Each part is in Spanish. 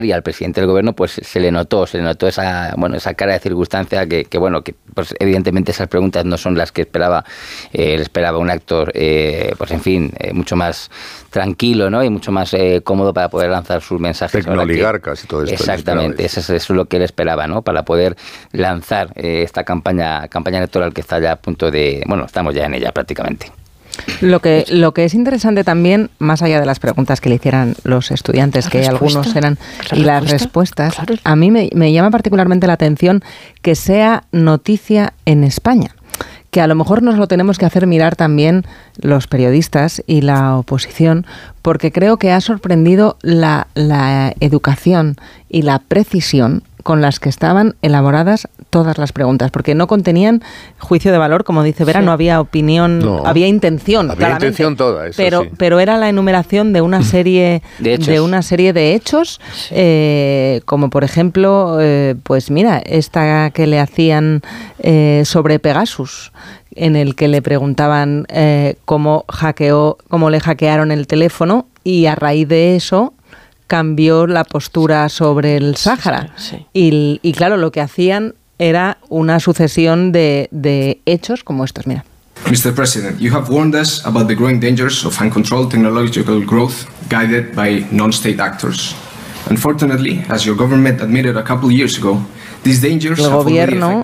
y al presidente del gobierno pues se le notó esa cara de circunstancia que pues evidentemente esas preguntas no son las que esperaba. Él esperaba un actor mucho más tranquilo, ¿no? Y mucho más cómodo para poder lanzar sus mensajes. Tecnooligarcas y todo esto. Exactamente, eso es lo que él esperaba, ¿no? Para poder lanzar esta campaña electoral que está ya a punto de... Bueno, estamos ya en ella prácticamente. Lo que es interesante también, más allá de las preguntas que le hicieran los estudiantes, que algunos eran, y las respuestas, claro. A mí me llama particularmente la atención que sea noticia en España, que a lo mejor nos lo tenemos que hacer mirar también los periodistas y la oposición, porque creo que ha sorprendido la educación y la precisión con las que estaban elaboradas todas las preguntas, porque no contenían juicio de valor, como dice Vera, no había opinión, no, había intención, había claramente, intención toda, eso pero era la enumeración de una serie de hechos, como por ejemplo, pues mira, esta que le hacían sobre Pegasus, en el que le preguntaban cómo le hackearon el teléfono, y a raíz de eso cambió la postura sobre el Sáhara. Sí. Y claro, lo que hacían era una sucesión de hechos como estos. Mira. Mr. President, you have warned us about the growing dangers of uncontrolled technological growth guided by non-state actors. Unfortunately, as your government admitted a couple years ago, el gobierno,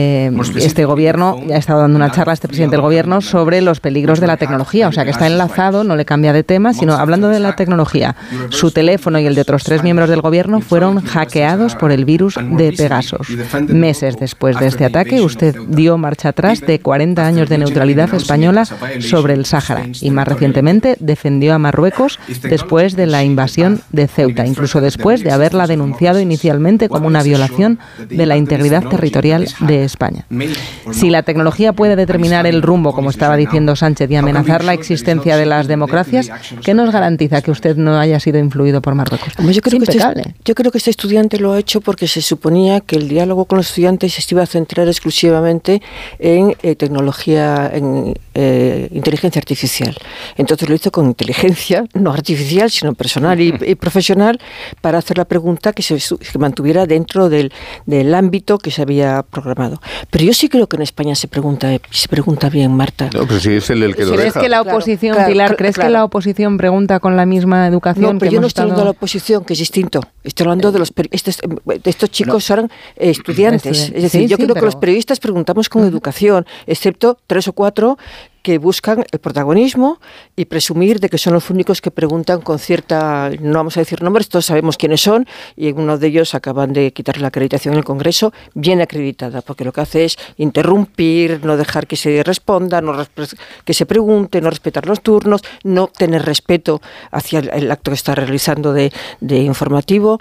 este gobierno ya ha estado dando una charla, este presidente del gobierno, sobre los peligros de la tecnología, o sea que está enlazado, no le cambia de tema, sino hablando de la tecnología. Su teléfono y el de otros 3 miembros del gobierno fueron hackeados por el virus de Pegasus. Meses después de este ataque, usted dio marcha atrás de 40 años de neutralidad española sobre el Sáhara y más recientemente defendió a Marruecos después de la invasión de Ceuta, incluso después de haberla denunciado inicialmente como una violación de la integridad territorial de España. Si la tecnología puede determinar el rumbo, como estaba diciendo Sánchez, y amenazar la existencia de las democracias, ¿qué nos garantiza que usted no haya sido influido por Marruecos? Yo creo que este estudiante lo ha hecho porque se suponía que el diálogo con los estudiantes se iba a centrar exclusivamente en tecnología, en inteligencia artificial. Entonces lo hizo con inteligencia, no artificial, sino personal y profesional, para hacer la pregunta que se mantuviera dentro del ámbito que se había programado. Pero yo sí creo que en España se pregunta bien, Marta. No, pero si es el que lo deja. ¿Crees que la oposición, Pilar, que la oposición pregunta con la misma educación? No, pero yo no estoy hablando de la oposición, que es distinto. Estoy hablando de estos chicos eran estudiantes. Es decir, yo creo que los periodistas preguntamos con educación, excepto 3 o 4 que buscan el protagonismo y presumir de que son los únicos que preguntan con cierta, no vamos a decir nombres, todos sabemos quiénes son, y uno de ellos acaban de quitarle la acreditación en el Congreso, bien acreditada, porque lo que hace es interrumpir, no dejar que se responda, que se pregunte, no respetar los turnos, no tener respeto hacia el acto que está realizando de informativo.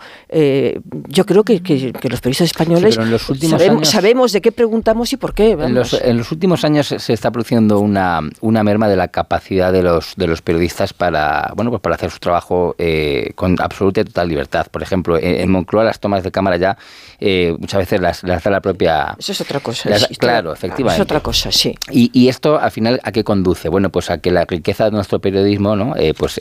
Yo creo que los periodistas españoles sabemos de qué preguntamos y por qué. En los últimos años se está produciendo una merma de la capacidad de los periodistas para hacer su trabajo con absoluta y total libertad. Por ejemplo, en Moncloa las tomas de cámara ya muchas veces las da la propia... Eso es otra cosa. Claro, efectivamente. Es otra cosa, sí. Y esto al final ¿a qué conduce? Bueno, pues a que la riqueza de nuestro periodismo, ¿no?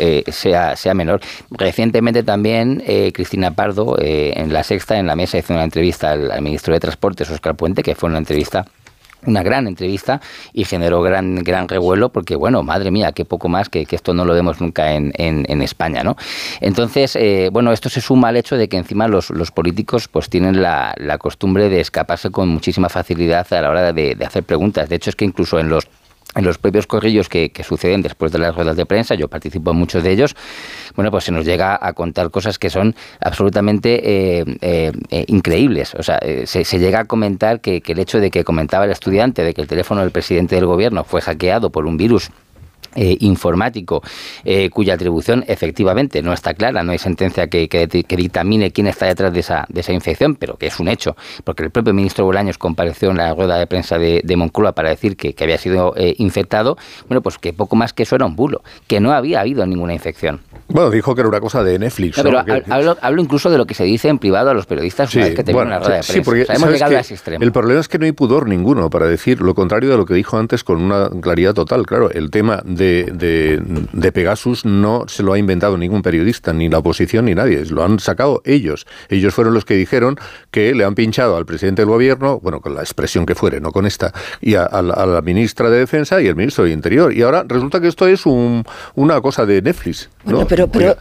sea menor. Recientemente también Cristina Pardo en La Sexta, en La Mesa, hizo una entrevista al ministro de Transportes, Óscar Puente, que fue una gran entrevista y generó gran revuelo porque, bueno, madre mía, qué poco más que esto no lo vemos nunca en España, ¿no? Entonces, esto se suma al hecho de que encima los políticos pues tienen la costumbre de escaparse con muchísima facilidad a la hora de hacer preguntas. De hecho, es que incluso en los propios corrillos que suceden después de las ruedas de prensa, yo participo en muchos de ellos, pues se nos llega a contar cosas que son absolutamente increíbles. O sea, se llega a comentar que el hecho de que comentaba el estudiante de que el teléfono del presidente del gobierno fue hackeado por un virus informático cuya atribución efectivamente no está clara, no hay sentencia que dictamine quién está detrás de esa infección, pero que es un hecho, porque el propio ministro Bolaños compareció en la rueda de prensa de Moncloa para decir que había sido infectado. Pues que poco más que eso era un bulo, que no había habido ninguna infección. Bueno, dijo que era una cosa de Netflix. No, pero hablo incluso de lo que se dice en privado a los periodistas una vez que terminan la rueda de prensa. Sí, porque hemos llegado a ese extremo. El problema es que no hay pudor ninguno para decir lo contrario de lo que dijo antes con una claridad total. Claro, el tema de Pegasus no se lo ha inventado ningún periodista, ni la oposición, ni nadie. Lo han sacado ellos. Ellos fueron los que dijeron que le han pinchado al presidente del gobierno, bueno, con la expresión que fuere, no con esta, y a la ministra de Defensa y al ministro de Interior. Y ahora resulta que esto es una cosa de Netflix, ¿no? Bueno, pero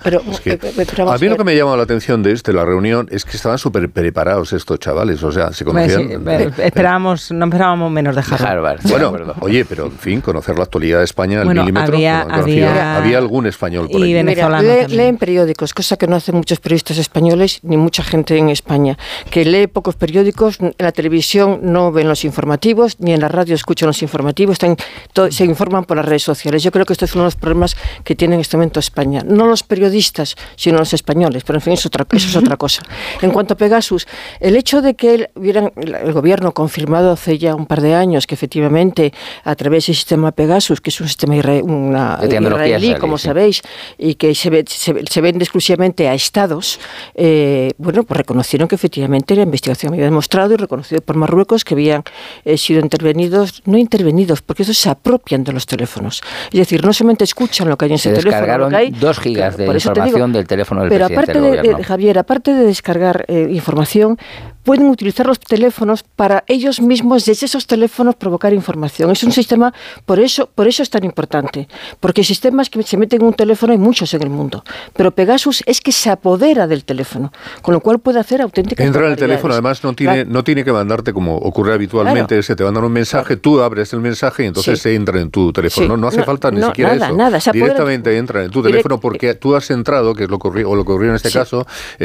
a mí lo que me llama la atención de la reunión es que estaban súper preparados estos chavales, o sea, se conocían. No esperábamos menos de Harvard. Bueno, oye, pero en fin, conocer la actualidad de España al milímetro. Había algún español por ahí. Leen periódicos, cosa que no hacen muchos periodistas españoles ni mucha gente en España, que lee pocos periódicos, en la televisión no ven los informativos, ni en la radio escuchan los informativos, se informan por las redes sociales. Yo creo que esto es uno de los problemas que tiene en este momento España. No los periodistas, sino los españoles, pero en fin, eso es otra cosa. En cuanto a Pegasus, el hecho de que el gobierno confirmado hace ya un par de años que efectivamente a través del sistema Pegasus, que es un sistema israelí, como sabéis, y que se vende exclusivamente a estados, pues reconocieron que efectivamente la investigación había demostrado y reconocido por Marruecos que habían sido no intervenidos, porque esos se apropian de los teléfonos. Es decir, no solamente escuchan lo que hay en ese teléfono. Descargaron 2 gigas de información del teléfono del presidente del gobierno. Pero Javier, aparte de descargar información, pueden utilizar los teléfonos para ellos mismos, desde esos teléfonos, provocar información. Es un sistema, por eso es tan importante, porque sistemas que se meten en un teléfono hay muchos en el mundo, pero Pegasus es que se apodera del teléfono, con lo cual puede hacer auténticas entra en el teléfono, además no tiene que mandarte como ocurre habitualmente, claro. Se te mandan un mensaje, tú abres el mensaje y entonces se entra en tu teléfono. No hace falta ni siquiera eso. Directamente entra en tu teléfono porque tú has entrado, que es lo que ocurrió en este caso,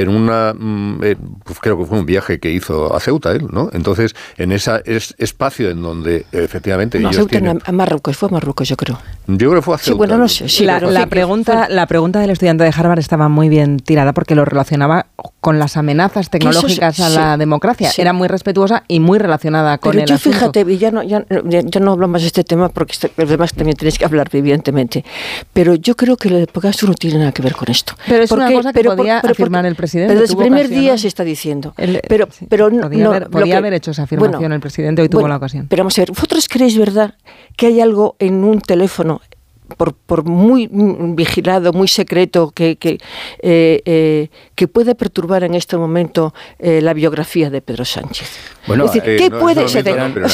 en creo que fue un viaje que hizo a Ceuta él, ¿no? Entonces, en ese espacio en donde efectivamente ellos Ceuta a Marruecos, fue a Marruecos, yo creo. Yo creo que fue a Ceuta. Sí, bueno, no sé. Sí, la pregunta del estudiante de Harvard estaba muy bien tirada porque lo relacionaba con las amenazas tecnológicas a la democracia. Sí. Era muy respetuosa y muy relacionada con el asunto. Fíjate, ya no hablo más de este tema porque los demás también tenéis que hablar, evidentemente. Pero yo creo que lo de Pegasus no tiene nada que ver con esto. Pero es una cosa que podía afirmar el presidente. Pero desde el primer día se está diciendo. Podía haber hecho esa afirmación el presidente, hoy tuvo la ocasión. Pero vamos a ver, ¿vosotros creéis, verdad, que hay algo en un teléfono por muy vigilado, muy secreto, que puede perturbar en este momento la biografía de Pedro Sánchez? Bueno, es decir, ¿qué puede ser?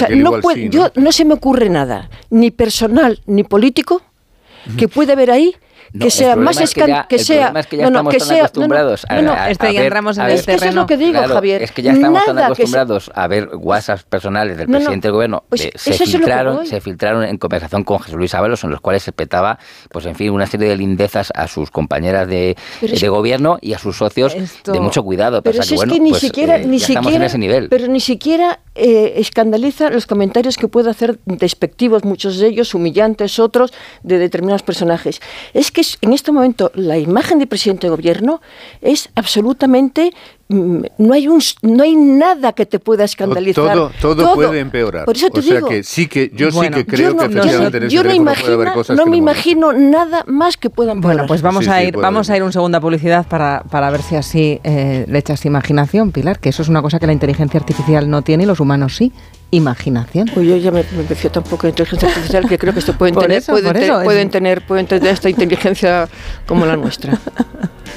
No se me ocurre nada, ni personal ni político, que puede haber ahí. Que sea más escandaloso. El problema es que ya estamos tan acostumbrados a entramos en el terreno. Eso es lo que digo, claro, Javier. Es que ya estamos tan acostumbrados a ver WhatsApp personales del presidente del gobierno. Pues se filtraron en conversación con Jesús Luis Ábalos, en los cuales se petaba, pues en fin, una serie de lindezas a sus compañeras de gobierno y a sus socios de mucho cuidado. Pero es que ni siquiera estamos en ese nivel. Pero ni siquiera escandaliza los comentarios que puede hacer despectivos, muchos de ellos humillantes, otros de determinados personajes. Es que en este momento la imagen del presidente de gobierno es absolutamente... No hay nada que te pueda escandalizar. Todo puede empeorar. Por eso te digo. Que sí que creo que efectivamente en ese teléfono puede haber cosas no me imagino nada más que pueda empeorar. Bueno, pues vamos a ir un segundo a publicidad para ver si así le echas imaginación, Pilar, que eso es una cosa que la inteligencia artificial no tiene y los humanos sí. Imaginación. Pues yo ya me fío tampoco de inteligencia artificial, que creo que esto pueden tener esta inteligencia como la nuestra.